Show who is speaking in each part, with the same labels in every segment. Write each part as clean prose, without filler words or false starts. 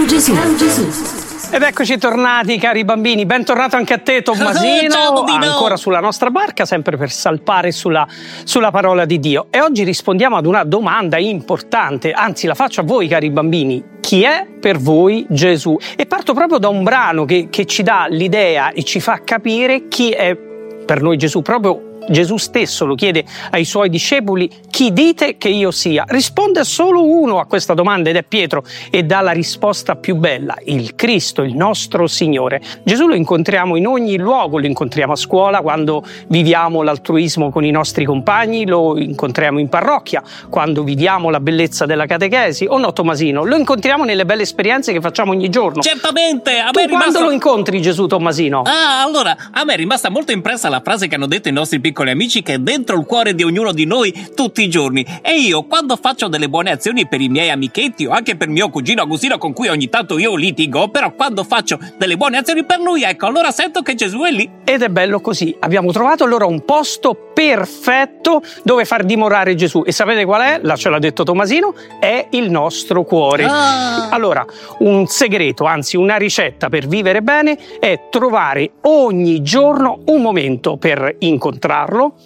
Speaker 1: Gesù.
Speaker 2: Ed eccoci tornati, cari bambini, bentornato anche a te Tommasino, ancora sulla nostra barca, sempre per salpare sulla parola di Dio. E oggi rispondiamo ad una domanda importante, anzi la faccio a voi cari bambini: chi è per voi Gesù? E parto proprio da un brano che ci dà l'idea e ci fa capire chi è per noi Gesù. Proprio Gesù stesso lo chiede ai suoi discepoli: chi dite che io sia? Risponde solo uno a questa domanda ed è Pietro, e dà la risposta più bella: il Cristo, il nostro Signore. Gesù lo incontriamo in ogni luogo, lo incontriamo a scuola quando viviamo l'altruismo con i nostri compagni, lo incontriamo in parrocchia quando viviamo la bellezza della catechesi, o no Tommasino? Lo incontriamo nelle belle esperienze che facciamo ogni giorno.
Speaker 3: Certamente!
Speaker 2: Quando lo incontri Gesù, Tommasino?
Speaker 3: Allora, a me è rimasta molto impressa la frase che hanno detto i nostri piccoli amici, che è dentro il cuore di ognuno di noi tutti i giorni. E io, quando faccio delle buone azioni per i miei amichetti o anche per mio cugino Agostino, con cui ogni tanto io litigo, però quando faccio delle buone azioni per lui, ecco, allora sento che Gesù è lì.
Speaker 2: Ed è bello così. Abbiamo trovato allora un posto perfetto dove far dimorare Gesù. E sapete qual è? Ce l'ha detto Tommasino, è il nostro cuore. Allora, un segreto, anzi una ricetta per vivere bene è trovare ogni giorno un momento per incontrarlo,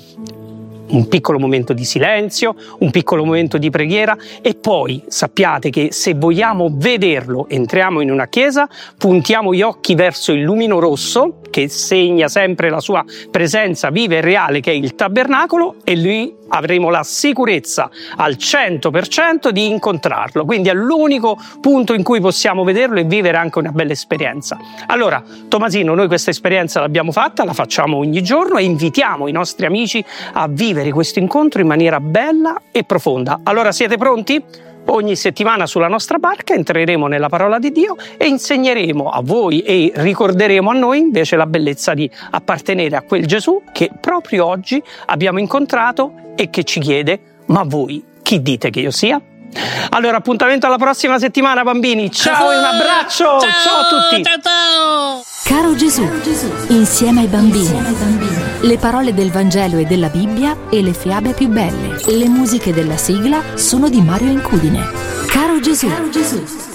Speaker 2: un piccolo momento di silenzio, un piccolo momento di preghiera, e poi sappiate che se vogliamo vederlo entriamo in una chiesa, puntiamo gli occhi verso il lumino rosso che segna sempre la sua presenza viva e reale, che è il tabernacolo, e lì avremo la sicurezza al 100% di incontrarlo. Quindi è l'unico punto in cui possiamo vederlo e vivere anche una bella esperienza. Allora, Tommasino, noi questa esperienza l'abbiamo fatta, la facciamo ogni giorno e invitiamo i nostri amici a vivere questo incontro in maniera bella e profonda. Allora, siete pronti? Ogni settimana sulla nostra barca entreremo nella parola di Dio e insegneremo a voi e ricorderemo a noi invece la bellezza di appartenere a quel Gesù che proprio oggi abbiamo incontrato e che ci chiede: ma voi chi dite che io sia? Allora, appuntamento alla prossima settimana bambini, ciao e un abbraccio, ciao a tutti.
Speaker 3: Ciao.
Speaker 1: Caro Gesù, insieme ai bambini, le parole del Vangelo e della Bibbia e le fiabe più belle. Le musiche della sigla sono di Mario Incudine. Caro Gesù.